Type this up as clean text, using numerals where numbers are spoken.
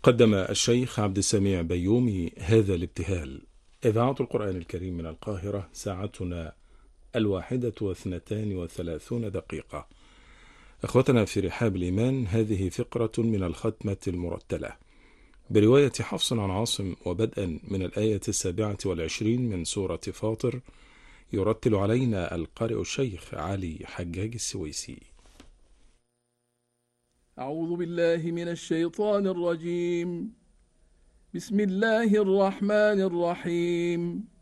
قدم الشيخ عبد السميع بيومي هذا الابتهال. إذاعة القرآن الكريم من القاهرة، ساعتنا 1:32 أخوتنا في رحاب الإيمان، هذه فقرة من الختمة المرتلة برواية حفص عن عاصم، وبدءا من الآية 27 من سورة فاطر، يرتل علينا القارئ الشيخ علي حجاج السويسي. أعوذ بالله من الشيطان الرجيم. بسم الله الرحمن الرحيم.